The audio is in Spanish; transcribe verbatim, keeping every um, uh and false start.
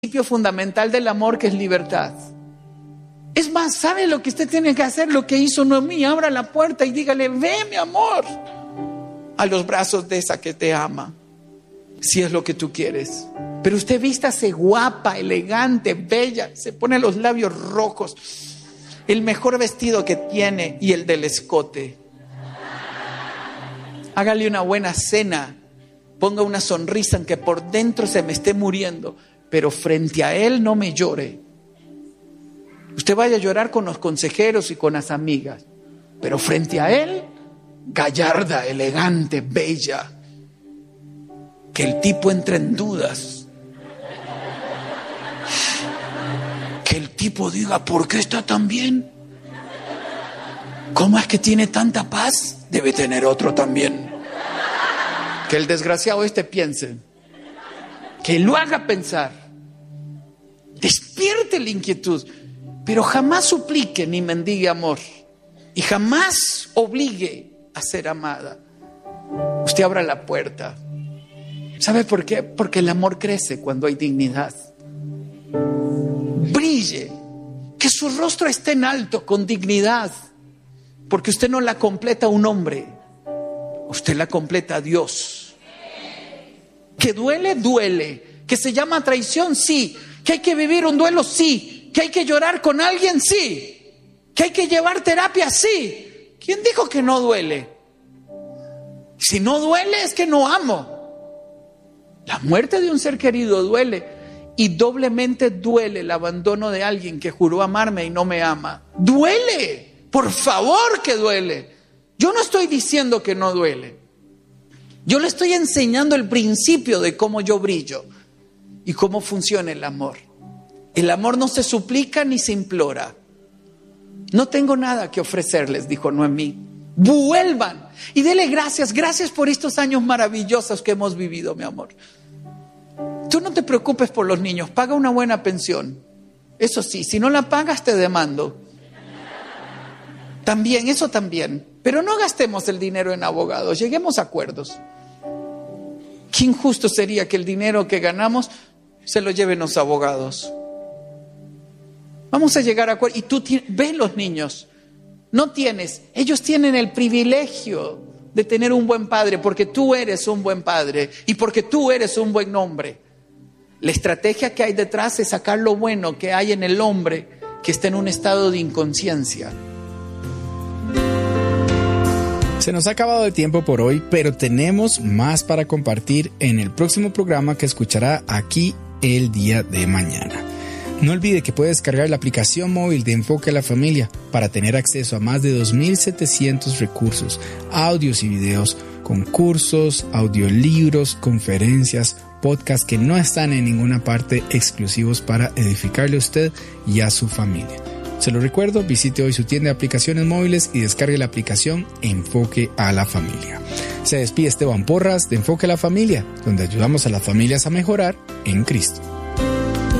principio fundamental del amor, que es libertad. Es más, ¿sabe lo que usted tiene que hacer? Lo que hizo Noemí: abra la puerta y dígale: ve, mi amor, a los brazos de esa que te ama, si es lo que tú quieres. Pero usted vístase guapa, elegante, bella, se pone los labios rojos, el mejor vestido que tiene y el del escote. Hágale una buena cena, ponga una sonrisa en que por dentro se me esté muriendo, pero frente a él no me llore. Usted vaya a llorar con los consejeros y con las amigas, pero frente a él, gallarda, elegante, bella. Que el tipo entre en dudas. Que el tipo diga: ¿por qué está tan bien? ¿Cómo es que tiene tanta paz? Debe tener otro también. Que el desgraciado este piense. Que lo haga pensar. Despierte la inquietud. Pero jamás suplique ni mendigue amor. Y jamás obligue a ser amada. Usted abra la puerta. ¿Sabe por qué? Porque el amor crece cuando hay dignidad. Brille. Que su rostro esté en alto, con dignidad. Porque usted no la completa un hombre. Usted la completa a Dios. Que duele, duele. Que se llama traición, sí. Que hay que vivir un duelo, sí. Que hay que llorar con alguien, sí. Que hay que llevar terapia, sí. ¿Quién dijo que no duele? Si no duele es que no amo. La muerte de un ser querido duele, y doblemente duele el abandono de alguien que juró amarme y no me ama. Duele, por favor que duele. Yo no estoy diciendo que no duele. Yo le estoy enseñando el principio de cómo yo brillo y cómo funciona el amor. El amor no se suplica ni se implora. No tengo nada que ofrecerles, dijo Noemí. Vuelvan y dele gracias, gracias por estos años maravillosos que hemos vivido, mi amor. Tú no te preocupes por los niños, paga una buena pensión. Eso sí, si no la pagas te demando. También, eso también. Pero no gastemos el dinero en abogados, lleguemos a acuerdos. Qué injusto sería que el dinero que ganamos se lo lleven los abogados. Vamos a llegar a acuerdos. Y tú ves los niños. No tienes, ellos tienen el privilegio de tener un buen padre porque tú eres un buen padre y porque tú eres un buen hombre. La estrategia que hay detrás es sacar lo bueno que hay en el hombre que está en un estado de inconsciencia. Se nos ha acabado el tiempo por hoy, pero tenemos más para compartir en el próximo programa que escuchará aquí el día de mañana. No olvide que puede descargar la aplicación móvil de Enfoque a la Familia para tener acceso a más de dos mil setecientos recursos, audios y videos, concursos, audiolibros, conferencias, podcasts que no están en ninguna parte, exclusivos para edificarle a usted y a su familia. Se lo recuerdo, visite hoy su tienda de aplicaciones móviles y descargue la aplicación Enfoque a la Familia. Se despide Esteban Porras de Enfoque a la Familia, donde ayudamos a las familias a mejorar en Cristo.